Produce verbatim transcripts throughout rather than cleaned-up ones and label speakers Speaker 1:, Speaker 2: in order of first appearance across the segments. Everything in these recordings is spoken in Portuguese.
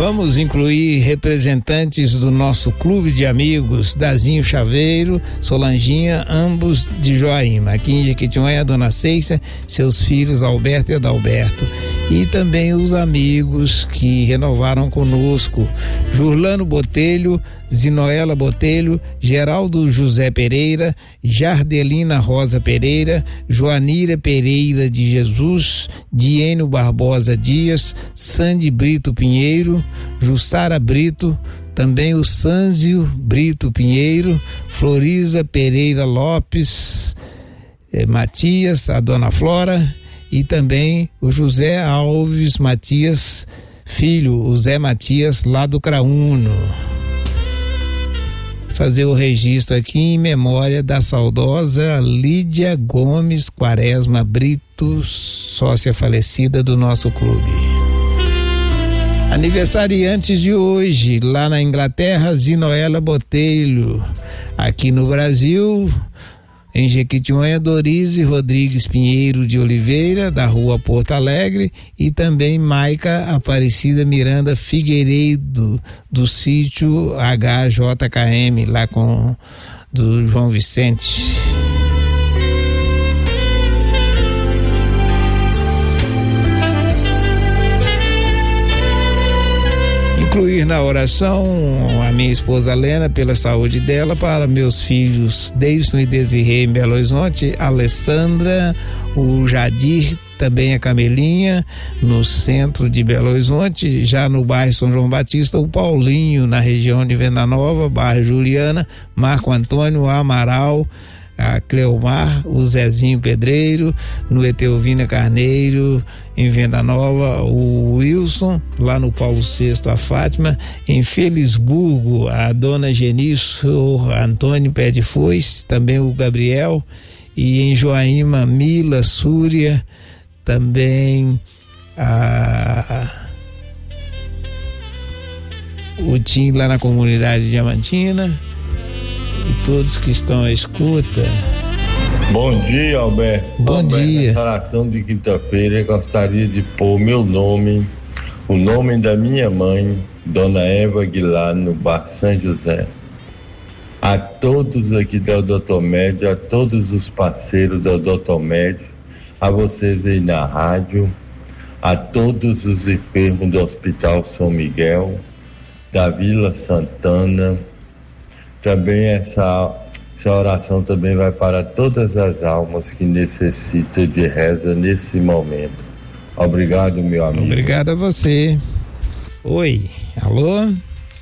Speaker 1: Vamos incluir representantes do nosso clube de amigos, Dazinho Chaveiro, Solanginha, ambos de Joaíma. Aqui em Jequitinhonha, a dona Ceiça, seus filhos Alberto e Adalberto. E também os amigos que renovaram conosco: Jurlano Botelho, Zinoela Botelho, Geraldo José Pereira, Jardelina Rosa Pereira, Joanira Pereira de Jesus, Diênio Barbosa Dias, Sandy Brito Pinheiro, Jussara Brito, também o Sânzio Brito Pinheiro, Floriza Pereira Lopes, eh, Matias, a dona Flora, e também o José Alves Matias Filho, o Zé Matias lá do Craúno. Fazer o registro aqui em memória da saudosa Lídia Gomes Quaresma Brito, sócia falecida do nosso clube. Aniversariantes de hoje, lá na Inglaterra, Zinoela Botelho. Aqui no Brasil, em Jequitinhonha, Dorize Rodrigues Pinheiro de Oliveira, da rua Porto Alegre, e também Maica Aparecida Miranda Figueiredo, do sítio H J K M, lá com do João Vicente. Incluir na oração a minha esposa Lena pela saúde dela, para meus filhos Deilson e Desirê em Belo Horizonte, Alessandra, o Jadir, também a Camelinha no centro de Belo Horizonte, já no bairro São João Batista, o Paulinho na região de Venda Nova, bairro Juliana, Marco Antônio Amaral, a Cleomar, o Zezinho Pedreiro, no Eteovina Carneiro, em Venda Nova, o Wilson, lá no Paulo sexto, a Fátima, em Felisburgo, a dona Genício Antônio Pé de Foice, também o Gabriel, e em Joaíma, Mila Súria, também a o Tim lá na comunidade Diamantina, e todos que estão à escuta.
Speaker 2: Bom dia, Alberto.
Speaker 1: Bom
Speaker 2: Alberto,
Speaker 1: dia.
Speaker 2: nessa oração de quinta-feira, eu gostaria de pôr meu nome, o nome da minha mãe, Dona Eva Aguilar, no bar São José. A todos aqui da Odontomédio, a todos os parceiros da Odontomédio, a vocês aí na rádio, a todos os enfermos do Hospital São Miguel, da Vila Santana. Também essa, essa oração também vai para todas as almas que necessitam de reza nesse momento. Obrigado, meu amigo.
Speaker 1: Obrigado a você. Oi, alô?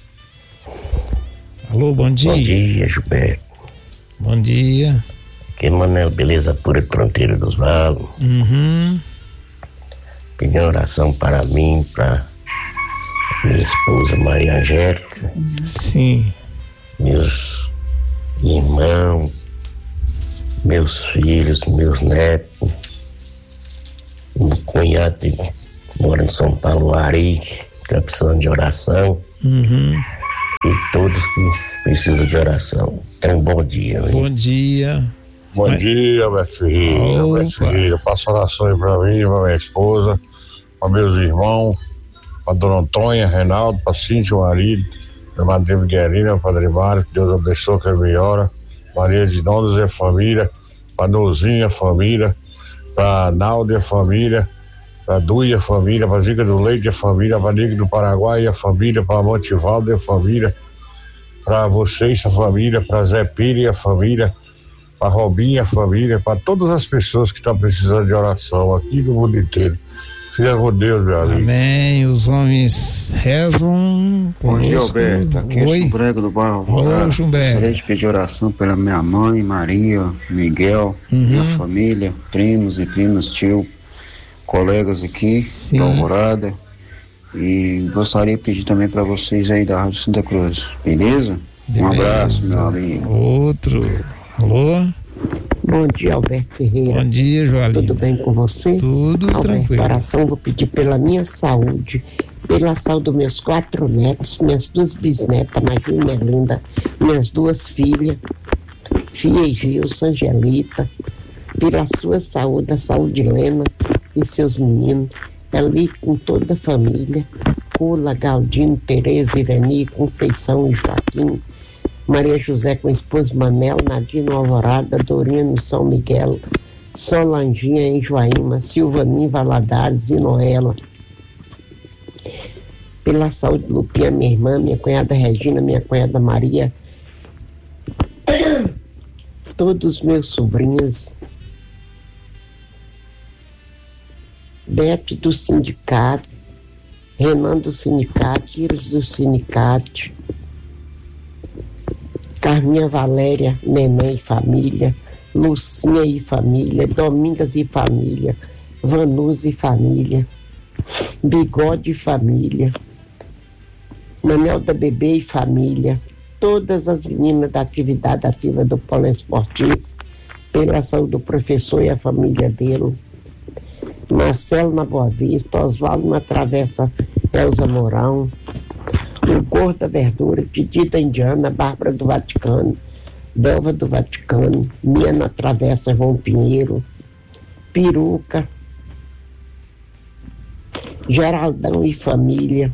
Speaker 1: Alô, bom dia.
Speaker 3: Bom dia, Gilberto.
Speaker 1: Bom dia.
Speaker 3: Aqui é Manel, beleza pura de Fronteira dos Vagos.
Speaker 1: Uhum.
Speaker 3: Pedi oração para mim, para minha esposa Maria Angélica.
Speaker 1: Sim.
Speaker 3: Meus irmãos, meus filhos, meus netos, um cunhado que mora em São Paulo, Ari, que está precisando de oração.
Speaker 1: Uhum.
Speaker 3: E todos que precisam de oração. Então, bom dia.
Speaker 1: Bom hein? dia.
Speaker 4: Bom Mas... dia, Alberto Ferreira.
Speaker 1: Opa.
Speaker 4: Alberto Ferreira, passa oração aí pra mim, pra minha esposa, para meus irmãos, pra dona Antônia, Reinaldo, pra Cíntia, o marido, minha madrinha Miguelina, Padre Mário, que Deus abençoe, que ele melhora, Maria de Dondas e a família, pra Nozinha, a família, pra Naldo e a família, pra Duia, a família, pra Zica do Leite e a família, pra Nigue do Paraguai e a família, pra Montevaldo e a família, pra vocês, a família, pra Zé Pires e a família, pra Robinha, a família, pra todas as pessoas que estão precisando de oração aqui no mundo inteiro. Fica com Deus, meu amigo.
Speaker 1: Amém. Os homens rezam.
Speaker 5: Bom dia, Alberto. Aqui
Speaker 1: Oi.
Speaker 5: é Chumbrega do bairro Alvorada. Gostaria de pedir oração pela minha mãe, Maria, Miguel, uhum. minha família, primos e primas, tio, colegas aqui da Alvorada. E gostaria de pedir também para vocês aí da Rádio Santa Cruz. Beleza? Beleza. Um abraço, meu amigo.
Speaker 1: Outro. Alô?
Speaker 6: Bom dia, Alberto Ferreira.
Speaker 1: Bom dia, Joalinha.
Speaker 6: Tudo bem com você?
Speaker 1: Tudo
Speaker 6: Alberto,
Speaker 1: tranquilo.
Speaker 6: Oração, vou pedir pela minha saúde, pela saúde dos meus quatro netos, minhas duas bisnetas, Maria e Melinda, minhas duas filhas, Fia e Gilson, Angelita, pela sua saúde, a saúde de Lena e seus meninos, ali com toda a família. Marcula, Galdino, Tereza, Irani, Conceição e Joaquim, Maria José com esposo Manel, Nadino Alvorada, Dorinha no São Miguel, Solanginha em Joaíma, Silvaninho Valadares e Noela. Pela saúde de Lupinha, minha irmã, minha cunhada Regina, minha cunhada Maria, todos meus sobrinhos, Beto do sindicato, Renan do sindicato, Iris do sindicato, Carminha Valéria, Neném e família, Lucinha e família, Domingas e família, Vanus e família, Bigode e família, Manel da Bebê e família, todas as meninas da atividade ativa do Polo Esportivo, pela saúde do professor e a família dele, Marcelo na Boa Vista, Oswaldo na Travessa Elza Mourão, o Gordo da Verdura, Didi da Indiana, Bárbara do Vaticano, Delva do Vaticano, Mia na Travessa João Pinheiro, Peruca, Geraldão e família,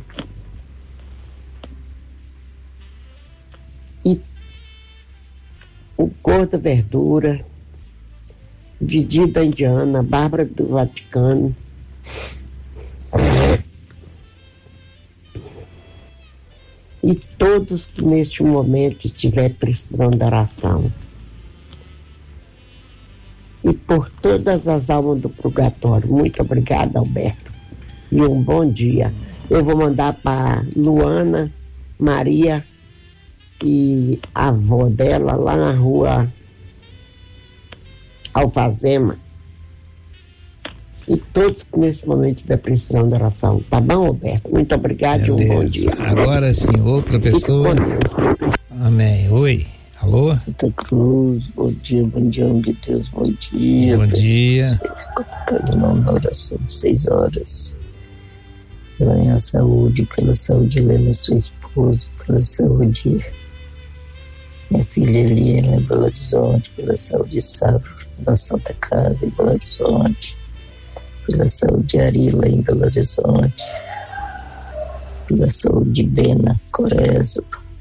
Speaker 6: e o Gordo da Verdura, Didi da Indiana, Bárbara do Vaticano, e todos que neste momento estiver precisando de oração. E por todas as almas do purgatório. Muito obrigada, Alberto. E um bom dia. Eu vou mandar para Luana, Maria e a avó dela lá na rua Alfazema. E todos que nesse momento estiver precisando de oração. Tá bom, Roberto? Muito obrigado. Beleza. E um bom dia.
Speaker 1: Agora sim, outra pessoa. Amém. Oi. Alô?
Speaker 7: Santa Cruz, bom dia, bom dia, homem de Deus, bom dia.
Speaker 1: Bom dia.
Speaker 7: Colocando na oração de seis horas. Pela minha saúde, pela saúde de Helena, sua esposa, pela saúde minha filha Eliana em Belo Horizonte, pela saúde de Sávio, da Santa Casa em Belo Horizonte, pela saúde de Arila em Belo Horizonte, pela saúde de Bena Coreza,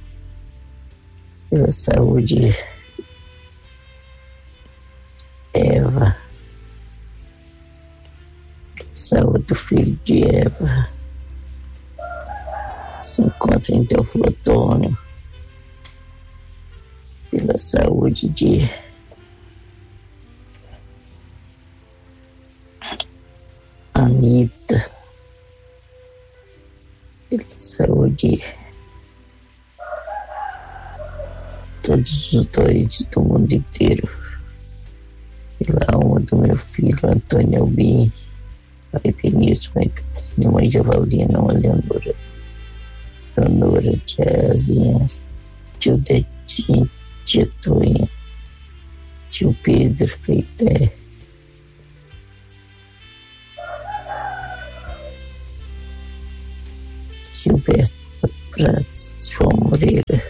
Speaker 7: pela saúde Eva, saúde do filho de Eva, se encontra em Teoflotônio, pela saúde de Anitta, pela saúde de todos os doentes do mundo inteiro, pela alma do meu filho Antônio Albim, pai Benício, mãe Petrina, mãe Javalina, mãe Leonora, Donora, Tiazinha, tio Detinho, tia Tonha, tio Pedro, Cleité, Gilberto Prates, João Moreira,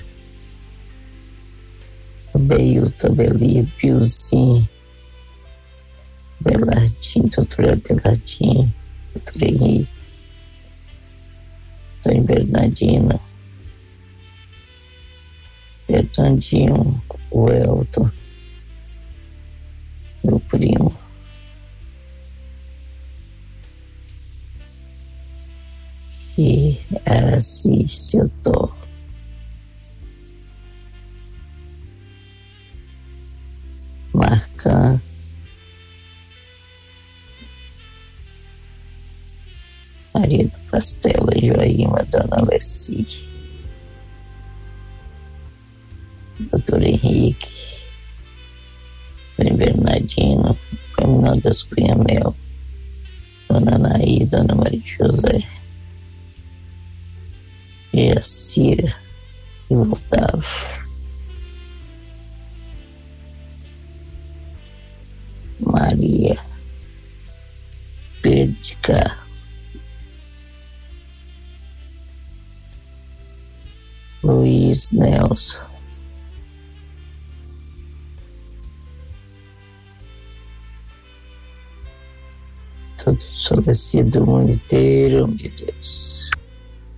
Speaker 7: Beilton, Belia, Piozinho, Belardinho, doutora Belardinho, doutor Henrique, Antônio Bernardino, Fernandinho, o Elton, meu primo, e Araci, seu Tó. Marca Maria do Castelo, Joaíma, Dona Alessi, doutor Henrique, Dona Bernardino, Caminhão das Cunhamel, Dona Anaí, Dona Maria José, Jacira e Voltava, Maria Perdica, Luiz Nelson, todo falecido do mundo inteiro, de Deus.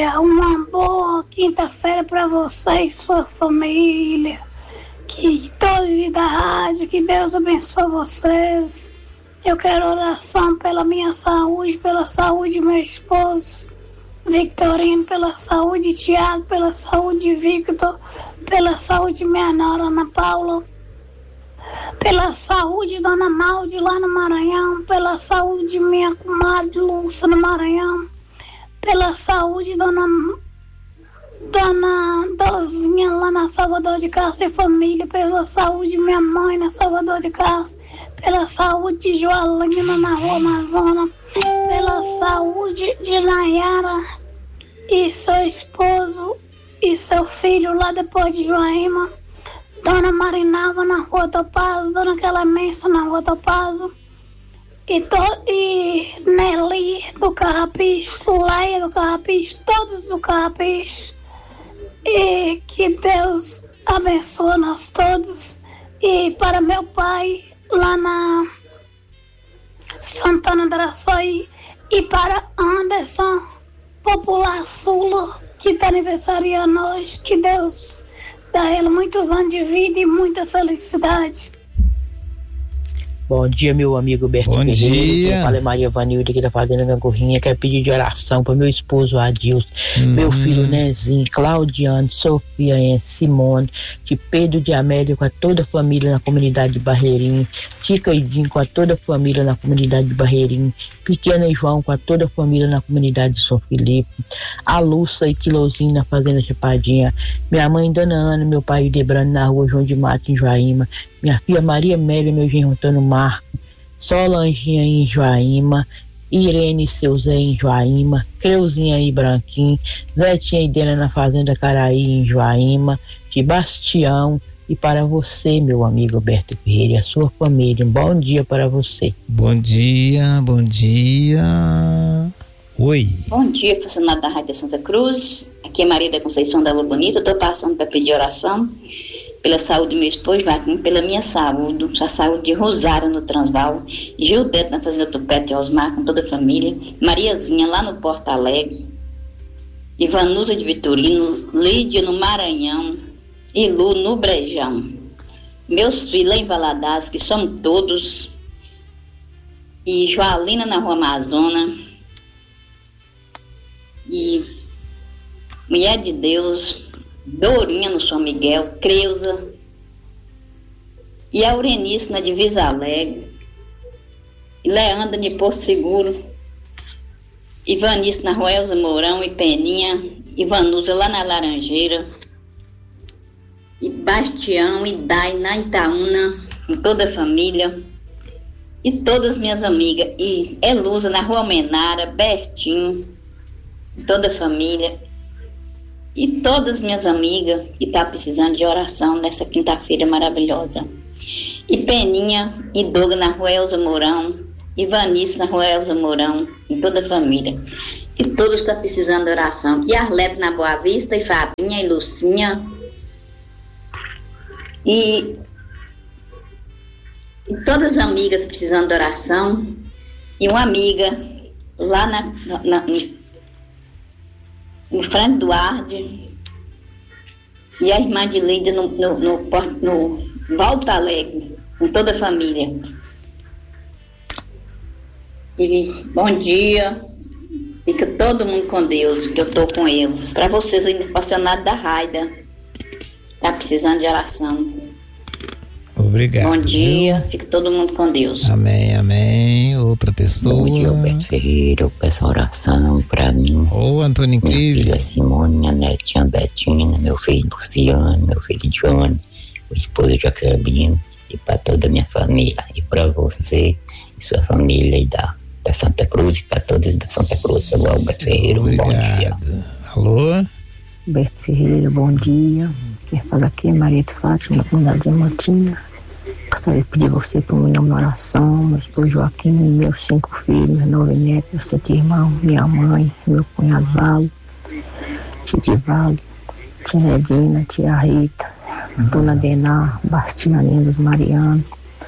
Speaker 8: dia, uma boa quinta-feira para você e sua família. Que todos da rádio, que Deus abençoe vocês. Eu quero oração pela minha saúde, pela saúde do meu esposo, Victorino, pela saúde de Tiago, pela saúde de Victor, pela saúde de minha nora Ana Paula, pela saúde de Dona Malde lá no Maranhão, pela saúde de minha comadre Lúcia no Maranhão, pela saúde de Dona, Dona Dozinha lá na Salvador de Castro e família, pela saúde de minha mãe na Salvador de Castro, pela saúde de Joalina na Rua Amazônia, pela saúde de Nayara e seu esposo e seu filho lá depois de Joaíma, Dona Marinalva na Rua Topazo, Dona Clemença na Rua Topazo, e, to, e Nelly do Carrapicho, Leia do Carrapicho, todos do Carrapicho, e que Deus abençoe nós todos, e para meu pai lá na Santana do Araçuaí, e para Anderson Popular Sula, que está aniversariando hoje, que Deus dá a ele muitos anos de vida e muita felicidade.
Speaker 9: Bom dia, meu amigo Berto
Speaker 1: Bom
Speaker 9: Ferreira.
Speaker 1: dia.
Speaker 9: Eu falei Maria Vanilda aqui da Fazenda Gangorrinha. Quero pedir de oração para meu esposo Adilson, hum. meu filho Nezinho, Claudiane, Sofia, Simone, de Pedro de Amélia com a toda a família na comunidade de Barreirinho, Tica e Dinho com a toda a família na comunidade de Barreirinho, Pequena e João com a toda a família na comunidade de São Felipe, a Lúcia e Quilozinho na Fazenda Chapadinha, minha mãe Dona Ana, meu pai Debrando na Rua João de Mato em Joaíma, minha filha Maria Mélia, meu genro Antônio Marco, Solanginha em Joaíma, Irene e seu Zé em Joaíma, Creuzinha e Branquinho, Zetinha e Dena na Fazenda Caraí em Joaíma, de Bastião, e para você, meu amigo Berto Ferreira, e a sua família. Um bom dia para você.
Speaker 1: Bom dia, bom dia. Oi.
Speaker 10: Bom dia, funcionário da Rádio Santa Cruz. Aqui é Maria da Conceição da Lua Bonita. Estou passando para pedir oração pela saúde do meu esposo, Joaquim, pela minha saúde, a saúde de Rosário no Transval, Gilberto na Fazenda Tupete e Osmar, com toda a família, Mariazinha lá no Porto Alegre, Ivanusa de Vitorino, Lídia no Maranhão e Lu no Brejão. Meus filhos lá em Valadares, que somos todos, e Joalina na Rua Amazônia, e Mulher de Deus, Dorinha no São Miguel, Creuza e Aurenice na Divisa Alegre, e Leandra de Porto Seguro, Ivanice na Rua Elza Mourão e Peninha, Ivanusa lá na Laranjeira, e Bastião e Dai na Itaúna, com toda a família, e todas as minhas amigas, e Elusa na Rua Menara, Bertinho, toda a família, e todas as minhas amigas que estão tá precisando de oração nessa quinta-feira maravilhosa. E Peninha e Doga na Rua Elza Mourão, e Vanice na Rua Elza Mourão, e toda a família. E todos estão tá precisando de oração. E Arlete na Boa Vista, e Fabinha, e Lucinha. E, e todas as amigas estão precisando de oração. E uma amiga lá na... na, na no Franco Duarte, e a irmã de Lídia no, no, no, no Volta Alegre, com toda a família. E bom dia, fica todo mundo com Deus, que eu estou com eles. Para vocês aí, apaixonados da Raida, tá precisando de oração.
Speaker 1: Obrigado.
Speaker 10: Bom dia, viu? Fica todo mundo com Deus.
Speaker 1: Amém, amém. Outra pessoa.
Speaker 11: Bom dia, Alberto Ferreira. Eu peço oração pra mim.
Speaker 1: Ô, Antônio Incrível.
Speaker 11: Minha filha Simone, minha netinha Betina, meu filho Luciano, meu filho Johnny, o esposo Jaqueline, e pra toda a minha família. E pra você e sua família e da, da Santa Cruz, e pra todos da Santa Cruz. Eu, Alberto Ferreira, um bom dia.
Speaker 1: Alô?
Speaker 12: Alberto Ferreira, bom dia. Quem fala aqui é Maria de Fátima, da comunidade de Matinha. Gostaria de pedir você para o meu oração, meu esposo Joaquim, meus cinco filhos, nove netos, meus sete irmãos, minha mãe, meu cunhado Valo, tia Valo, tia Edina, tia Rita, uhum. Dona Dená, Bastianinha dos Mariano,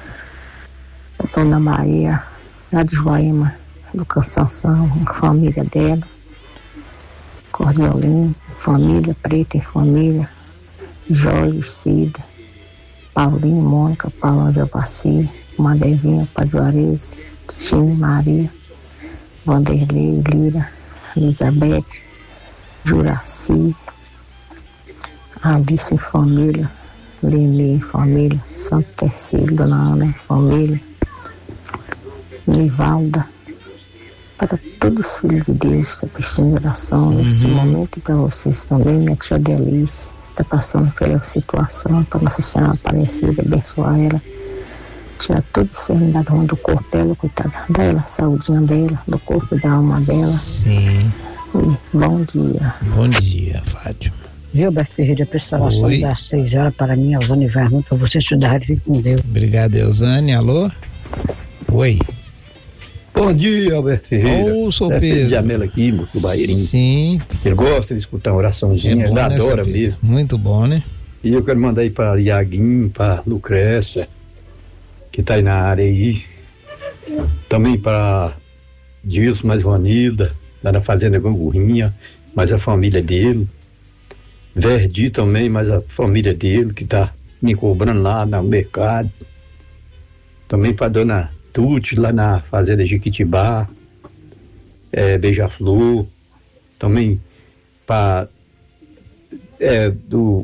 Speaker 12: Dona Maria, lá de Joaíma, do Cansanção, a família dela, Cordiolinho, família, Preta em família, Jorge, Cida, Paulinho, Mônica, Paula Javaci, Madevinha, Pajuarez, Tine, Maria, Vanderlei, Lira, Elizabeth, Juraci, Alice em família, Lili em família, Santo Terceiro, Dona Ana em família, Livalda, para todos os filhos de Deus, está prestando oração uhum. neste momento, e para vocês também, minha tia Delice, está passando pela situação, para Nossa Senhora Aparecida, abençoar ela, tirar toda a enfermidade ruim do corpo dela, coitada dela, a saúdinha dela, do corpo e da alma dela.
Speaker 1: Sim.
Speaker 12: E bom dia.
Speaker 1: Bom dia, Fátima.
Speaker 13: Viu, Alberto Ferreira, a prestação das seis horas para mim, Elzane Vernon, para você estudar, fique com Deus.
Speaker 1: Obrigado, Elzane. Alô? Oi.
Speaker 14: Bom dia, Alberto Ferreira.
Speaker 1: Ô, sou
Speaker 14: é
Speaker 1: Pedro.
Speaker 14: De Amela aqui, do Bairinho.
Speaker 1: Sim.
Speaker 14: Ele gosta de escutar uma oraçãozinha, é ele né, adora mesmo.
Speaker 1: Muito bom, né?
Speaker 14: E eu quero mandar aí para Iaguinho, para Lucrécia, que tá aí na área aí. Também para Dilson, mais Vanilda, lá na Fazenda Gangurrinha, mais a família dele. Verdi também, mais a família dele, que tá me cobrando lá no mercado. Também para dona Tuti, lá na Fazenda Jequitibá, é, Beija-Flor, também para é, do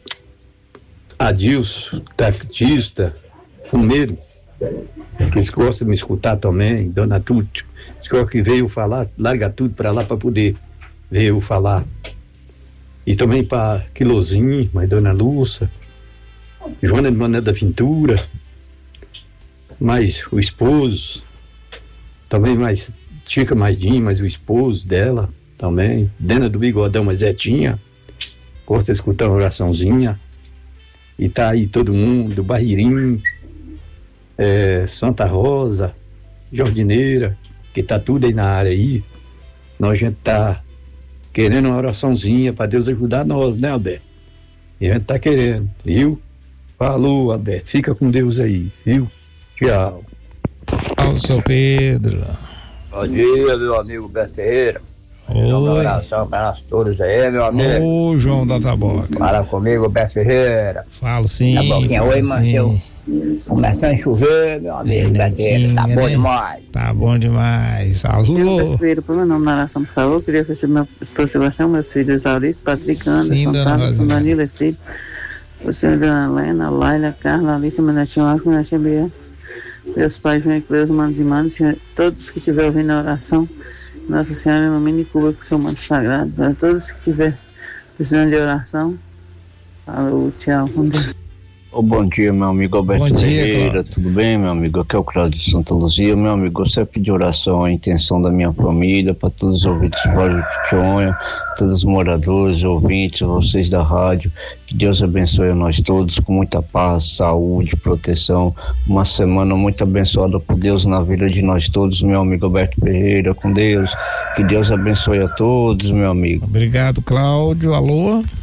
Speaker 14: Adilson, taxista, fumeiro, que eles gostam de me escutar também, dona Tuti, que veio falar, larga tudo para lá para poder ver eu falar. E também para Quilozinho, mas dona Lúcia, Joana de Mané da Ventura, mais o esposo, também mais Chica Maidinho, mais o esposo dela também, Dena do Bigodão, mais Zetinha, gosta de escutar uma oraçãozinha, e tá aí todo mundo, Barreirinho, é, Santa Rosa, Jardineira, que tá tudo aí na área aí, nós a gente tá querendo uma oraçãozinha para Deus ajudar nós, né, Alberto? E a gente tá querendo, viu? Falou, Alberto, fica com Deus aí, viu? Tchau.
Speaker 1: Tchau, seu Pedro.
Speaker 15: Bom dia, meu amigo Alberto Ferreira. Oi. Uma oração para nós todos aí, meu amigo.
Speaker 1: Ô, João da Taboca.
Speaker 15: Fala comigo, Alberto Ferreira.
Speaker 1: Falo sim.
Speaker 15: Na boquinha, oi, Marcelo. Começando a chover, meu amigo Alberto Ferreira. Tá bom né? demais.
Speaker 1: Tá bom demais. Alô.
Speaker 16: Alberto Ferreira, por meu nome, na oração, por favor. Queria oferecer meu esposo Sebastião, meus filhos Aurício, Patrick, Anderson, Carlos, Danilo, Estilo. O senhor Dona Helena, Laila, Carla, Alice, meu netinho Marco, meu netinho Bia. Meus pais, meus Cleus, manos e manos, todos que estiverem ouvindo a oração, Nossa Senhora ilumine e cubra com o seu manto sagrado. Para todos que estiverem precisando de oração, falou, tchau, com Deus.
Speaker 3: Oh, bom dia, meu amigo Alberto
Speaker 1: dia,
Speaker 3: Ferreira,
Speaker 1: Cláudio.
Speaker 3: Tudo bem, meu amigo? Aqui é o Cláudio de Santa Luzia. Meu amigo, eu sempre pedi oração à intenção da minha família, para todos os ouvintes do Vale do Pichonha, todos os moradores, ouvintes, vocês da rádio. Que Deus abençoe a nós todos com muita paz, saúde, proteção. Uma semana muito abençoada por Deus na vida de nós todos, meu amigo Alberto Ferreira, com Deus. Que Deus abençoe a todos, meu amigo.
Speaker 1: Obrigado, Cláudio. Alô?